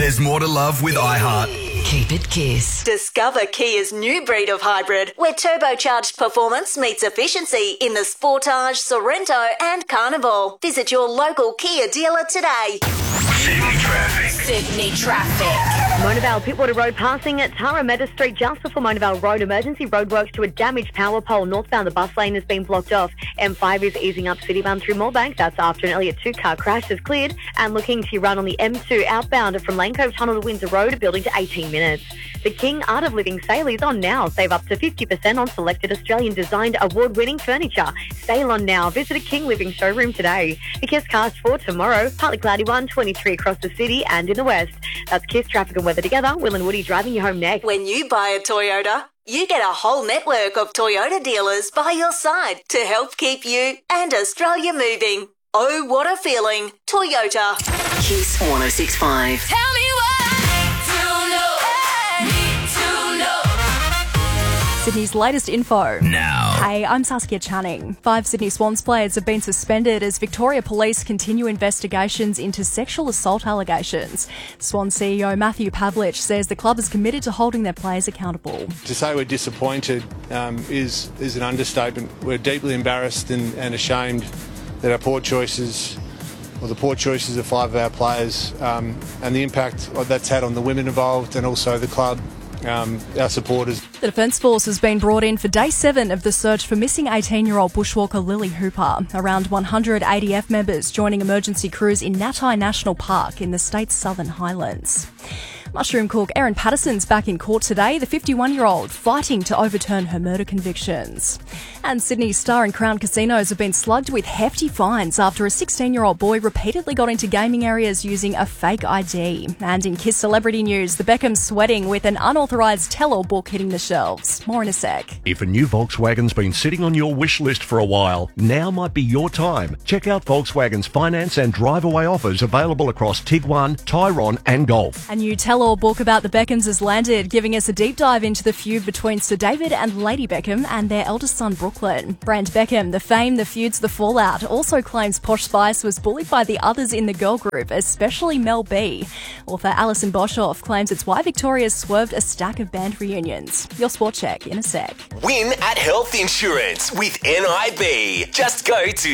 There's more to love with iHeart. Keep it Kiss. Discover Kia's new breed of hybrid, where turbocharged performance meets efficiency in the Sportage, Sorrento and Carnival. Visit your local Kia dealer today. Sydney traffic. Mona Vale Pittwater Road passing at Tarameda Street just before Mona Vale Road. Emergency roadworks to a damaged power pole. Northbound, the bus lane has been blocked off. M5 is easing up Citybund through Moorebank. That's after an Elliott 2-car crash is cleared. And looking to run on the M2 outbound from Lane Cove Tunnel to Windsor Road, building to 18 minutes. The King Art of Living sale is on now. Save up to 50% on selected Australian-designed award-winning furniture. Sale on now. Visit a King Living showroom today. The Kiss cast for tomorrow. Partly cloudy 123 across the city and in the west. That's Kiss traffic and weather together. Will and Woody driving you home next. When you buy a Toyota, you get a whole network of Toyota dealers by your side to help keep you and Australia moving. Oh, what a feeling. Toyota. Kiss 106.5. Tell me why. To know. Need to know. Sydney's latest info. Now. Hey, I'm Saskia Channing. 5 Sydney Swans players have been suspended as Victoria Police continue investigations into sexual assault allegations. Swans CEO Matthew Pavlich says the club is committed to holding their players accountable. To say we're disappointed is an understatement. We're deeply embarrassed and ashamed that the poor choices of 5 of our players and the impact that's had on the women involved and also the club, our supporters. The Defence Force has been brought in for day 7 of the search for missing 18-year-old bushwalker Lily Hooper. Around 100 ADF members joining emergency crews in Natai National Park in the state's Southern Highlands. Mushroom cook Erin Patterson's back in court today, the 51-year-old fighting to overturn her murder convictions. And Sydney's Star and Crown casinos have been slugged with hefty fines after a 16-year-old boy repeatedly got into gaming areas using a fake ID. And in Kiss celebrity news, the Beckhams sweating with an unauthorised tell-all book hitting the shelves. More in a sec. If a new Volkswagen's been sitting on your wish list for a while, now might be your time. Check out Volkswagen's finance and drive-away offers available across Tiguan, Tyrone and Golf. A new tell-all book about the Beckhams has landed, giving us a deep dive into the feud between Sir David and Lady Beckham and their eldest son Brooklyn. Brand Beckham, the fame, the feuds, the fallout, also claims Posh Spice was bullied by the others in the girl group, especially Mel B. Author Alison Boshoff claims it's why Victoria's swerved a stack of band reunions. Your sport check in a sec. Win at Health Insurance with NIB. Just go to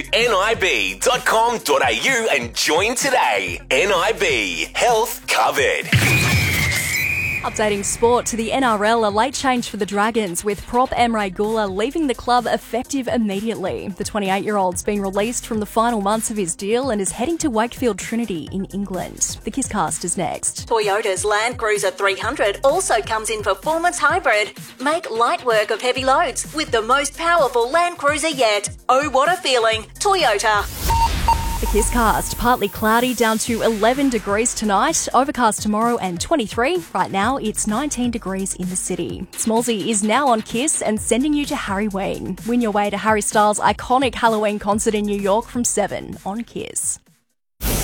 nib.com.au and join today. NIB. Health covered. Updating sport to the NRL, a late change for the Dragons, with prop Emre Gula leaving the club effective immediately. The 28-year-old's been released from the final months of his deal and is heading to Wakefield Trinity in England. The Kisscast is next. Toyota's Land Cruiser 300 also comes in performance hybrid. Make light work of heavy loads with the most powerful Land Cruiser yet. Oh, what a feeling. Toyota. The Kisscast, partly cloudy down to 11 degrees tonight, overcast tomorrow and 23. Right now, it's 19 degrees in the city. Smallsy is now on Kiss and sending you to Harry Ween. Win your way to Harry Styles' iconic Halloween concert in New York from 7 on Kiss.